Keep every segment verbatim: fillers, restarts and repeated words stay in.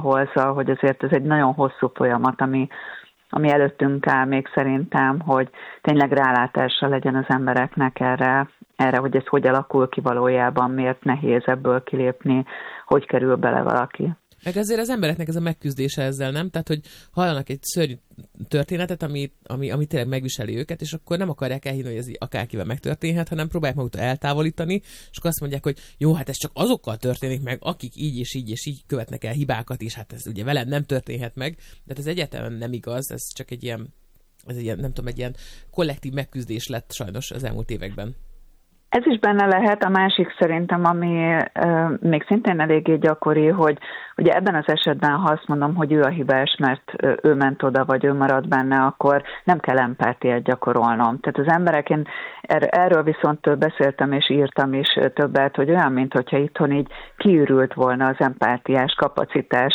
hozza, hogy azért ez egy nagyon hosszú folyamat, ami, ami előttünk áll még szerintem, hogy tényleg rálátása legyen az embereknek erre, erre, hogy ez hogy alakul ki valójában, miért nehéz ebből kilépni, hogy kerül bele valaki. Meg azért az embereknek ez a megküzdése ezzel, nem? Tehát, hogy hallanak egy szörnyű történetet, ami, ami, ami tényleg megviseli őket, és akkor nem akarják elhinni, hogy ez akárkivel megtörténhet, hanem próbálják maguktól eltávolítani, és akkor azt mondják, hogy jó, hát ez csak azokkal történik meg, akik így és így és így követnek el hibákat, és hát ez ugye velem nem történhet meg, de ez egyáltalán nem igaz, ez csak egy ilyen, ez egy ilyen, nem tudom, egy ilyen kollektív megküzdés lett sajnos az elmúlt években. Ez is benne lehet, a másik szerintem, ami uh, még szintén eléggé gyakori, hogy ugye ebben az esetben, ha azt mondom, hogy ő a hibás, mert ő ment oda, vagy ő marad benne, akkor nem kell empátiát gyakorolnom. Tehát az emberek, én er- erről viszont beszéltem és írtam is többet, hogy olyan, mint hogyha itthon így kiürült volna az empátiás kapacitás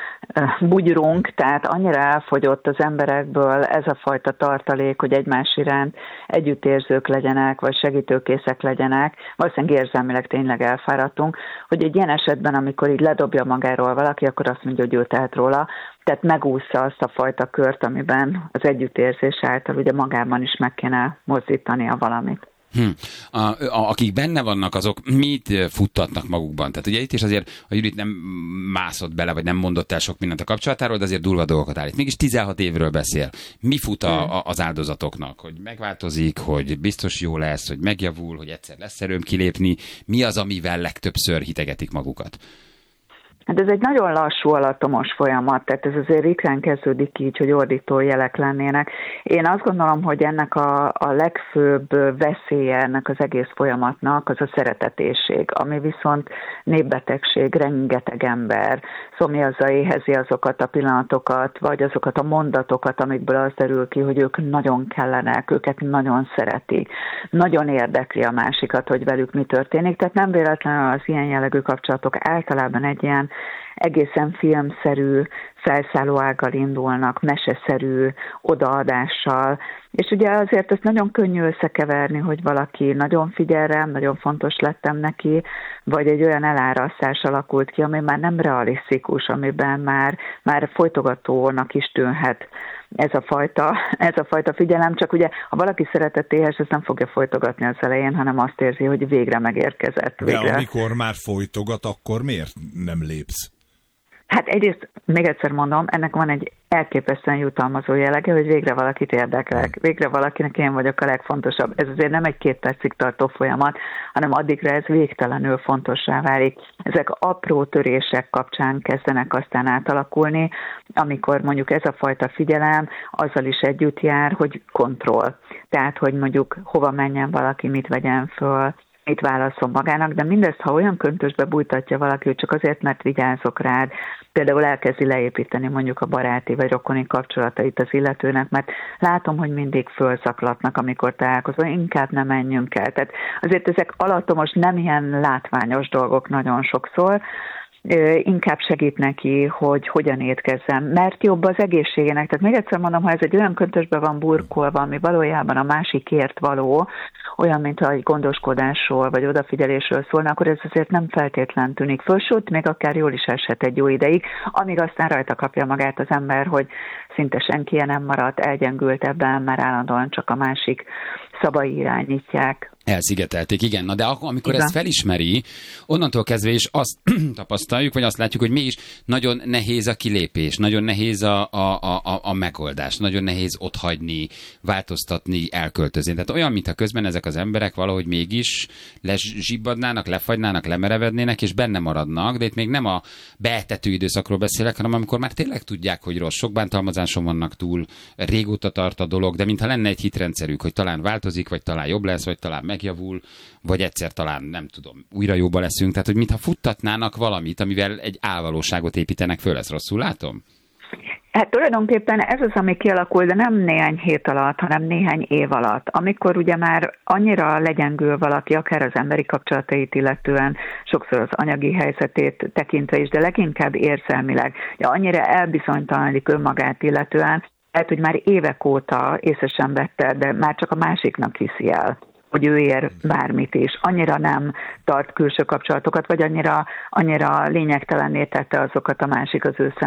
bugyrunk, tehát annyira elfogyott az emberekből ez a fajta tartalék, hogy egymás iránt együttérzők legyenek, vagy segítőkészek legyenek, valószínűleg érzelmileg tényleg elfáradtunk, hogy egy ilyen esetben, amikor így ledobja magáról valaki, akkor azt mondja, hogy ő tehet róla, tehát megúszza azt a fajta kört, amiben az együttérzés által ugye magában is meg kéne mozdítania valamit. Hm. A, a, akik benne vannak, azok mit futtatnak magukban? Tehát ugye itt is azért a Judit nem mászott bele, vagy nem mondott el sok mindent a kapcsolatáról, de azért durva dolgokat állít. Mégis tizenhat évről beszél. Mi fut a, a, az áldozatoknak? Hogy megváltozik, hogy biztos jó lesz, hogy megjavul, hogy egyszer lesz erőm kilépni. Mi az, amivel legtöbbször hitegetik magukat? Hát ez egy nagyon lassú, alattomos folyamat, tehát ez azért ritkán kezdődik így, hogy ordító jelek lennének. Én azt gondolom, hogy ennek a, a legfőbb veszélye ennek az egész folyamatnak az a szeretetésség, ami viszont népbetegség, rengeteg ember szomjazza, éhezi azokat a pillanatokat, vagy azokat a mondatokat, amikből az derül ki, hogy ők nagyon kellenek, őket nagyon szeretik, nagyon érdekli a másikat, hogy velük mi történik, tehát nem véletlenül az ilyen jellegű kapcsolatok általában egy ilyen egészen filmszerű felszállóággal indulnak, meseszerű odaadással, és ugye azért ezt nagyon könnyű összekeverni, hogy valaki nagyon figyel rám, nagyon fontos lettem neki, vagy egy olyan elárasztás alakult ki, ami már nem realisztikus, amiben már, már folytogatónak is tűnhet ez a fajta, ez a fajta figyelem, csak ugye ha valaki szeretetéhes, ezt nem fogja folytogatni az elején, hanem azt érzi, hogy végre megérkezett. Végre. De amikor már folytogat, akkor miért nem lépsz? Hát egyrészt, még egyszer mondom, ennek van egy elképesztően jutalmazó jellege, hogy végre valakit érdeklek, végre valakinek én vagyok a legfontosabb. Ez azért nem egy két percig tartó folyamat, hanem addigra ez végtelenül fontossá válik. Ezek apró törések kapcsán kezdenek aztán átalakulni, amikor mondjuk ez a fajta figyelem azzal is együtt jár, hogy kontroll. Tehát, hogy mondjuk hova menjen valaki, mit vegyen föl, mit válaszol magának, de mindezt, ha olyan köntösbe bújtatja valaki, hogy csak azért, mert vigyázok rád, például elkezdi leépíteni mondjuk a baráti vagy rokoni kapcsolatait az illetőnek, mert látom, hogy mindig fölzaklatnak, amikor találkozunk, inkább nem menjünk el. Tehát azért ezek alattomos, nem ilyen látványos dolgok nagyon sokszor, inkább segít neki, hogy hogyan étkezzem, mert jobb az egészségének. Tehát még egyszer mondom, ha ez egy olyan köntösbe van burkolva, ami valójában a másikért való, olyan, mintha egy gondoskodásról vagy odafigyelésről szólna, akkor ez azért nem feltétlen tűnik föl, sőt, még akár jól is eshet egy jó ideig, amíg aztán rajta kapja magát az ember, hogy szinte senki nem maradt, elgyengült ebben, már állandóan csak a másik szabai irányítják. Elszigetelték, igen. Na de akkor, amikor igen. ezt felismeri, onnantól kezdve is azt tapasztaljuk, vagy azt látjuk, hogy mégis nagyon nehéz a kilépés, nagyon nehéz a, a, a, a megoldás, nagyon nehéz otthagyni, változtatni, elköltözni. Tehát olyan, mintha közben ezek az emberek valahogy mégis lezsibbadnának, lefagynának, lemerevednének, és benne maradnak, de itt még nem a beetető időszakról beszélek, hanem amikor már tényleg tudják, hogy rossz, sok bántalmazáson vannak túl, régóta tart a dolog, de mintha lenne egy hitrendszerük, hogy talán változik, vagy talán jobb lesz, vagy talán megjavul, vagy egyszer talán, nem tudom, újra jobban leszünk. Tehát, hogy mintha futtatnának valamit, amivel egy álvalóságot építenek föl, ezt rosszul látom? Hát tulajdonképpen ez az, ami kialakul, de nem néhány hét alatt, hanem néhány év alatt. Amikor ugye már annyira legyengül valaki, akár az emberi kapcsolatait illetően, sokszor az anyagi helyzetét tekintve is, de leginkább érzelmileg, de annyira elbizonytalanodik önmagát illetően, lehet, hogy már évek óta észre sem vette, de már csak a másiknak hiszi el, hogy ő ér bármit is. Annyira nem tart külső kapcsolatokat, vagy annyira, annyira lényegtelenné tette azokat a másik az ő